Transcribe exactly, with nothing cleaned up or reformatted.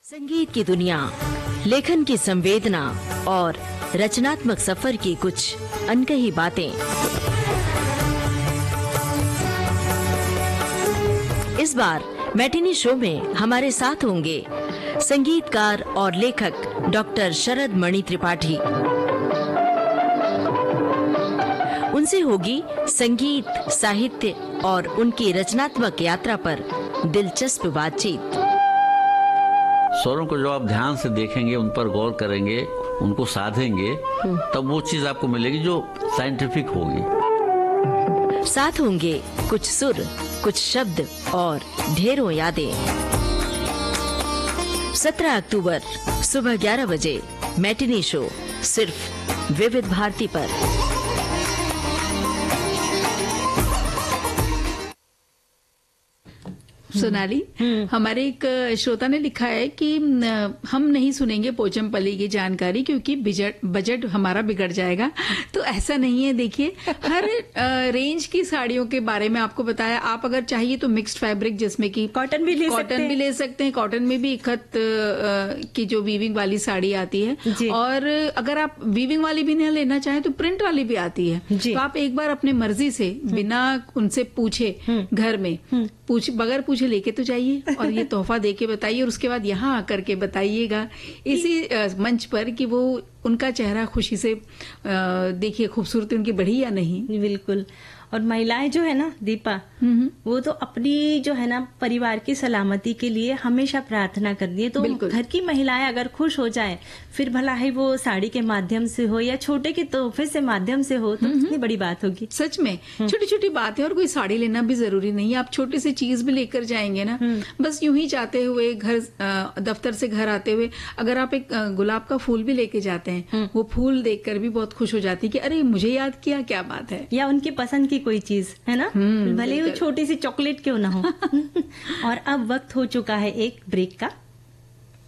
संगीत की दुनिया, लेखन की संवेदना और रचनात्मक सफर की कुछ अनकही बातें। इस बार मैटिनी शो में हमारे साथ होंगे संगीतकार और लेखक डॉक्टर शरद मणि त्रिपाठी। उनसे होगी संगीत, साहित्य और उनकी रचनात्मक यात्रा पर दिलचस्प बातचीत। स्वरों को जो आप ध्यान से देखेंगे, उन पर गौर करेंगे, उनको साधेंगे, तब वो चीज आपको मिलेगी जो साइंटिफिक होगी। साथ होंगे कुछ सुर, कुछ शब्द और ढेरों यादें। सत्रह अक्टूबर सुबह ग्यारह बजे मैटिनी शो, सिर्फ विविध भारती पर। सोनाली, हमारे एक श्रोता ने लिखा है कि हम नहीं सुनेंगे पोचमपल्ली की जानकारी क्योंकि बजट बजट हमारा बिगड़ जाएगा। तो ऐसा नहीं है। देखिए, हर रेंज की साड़ियों के बारे में आपको बताया। आप अगर चाहिए तो मिक्स्ड फैब्रिक, जिसमें कि कॉटन भी ले कॉटन सकते हैं। भी ले सकते हैं। कॉटन में भी इकत की जो वीविंग वाली साड़ी आती है, और अगर आप वीविंग वाली भी नहीं लेना चाहें तो प्रिंट वाली भी आती है। तो आप एक बार अपने मर्जी से, बिना उनसे पूछे, घर में पूछ बगैर पूछे लेके तो जाइए और ये तोहफा दे के बताइए, और उसके बाद यहाँ आकर के बताइएगा इसी मंच पर कि वो उनका चेहरा खुशी से देखिए, खूबसूरती उनकी बढ़ी या नहीं। बिल्कुल। और महिलाएं जो है ना दीपा, वो तो अपनी जो है ना परिवार की सलामती के लिए हमेशा प्रार्थना करती है। तो घर की महिलाएं अगर खुश हो जाए, फिर भला ही वो साड़ी के माध्यम से हो या छोटे के तोहफे से माध्यम से हो, तो कितनी बड़ी बात होगी। सच में छोटी छोटी बातें। और कोई साड़ी लेना भी जरूरी नहीं है, आप छोटी सी चीज भी लेकर जाएंगे ना, बस यूं ही जाते हुए, घर दफ्तर से घर आते हुए अगर आप एक गुलाब का फूल भी लेके जाते हैं, वो फूल देखकर भी बहुत खुश हो जाती है कि अरे मुझे याद किया, क्या बात है। या उनकी पसंद की कोई चीज है ना, भले ही वो छोटी सी चॉकलेट क्यों ना हो। और अब वक्त हो चुका है एक ब्रेक का।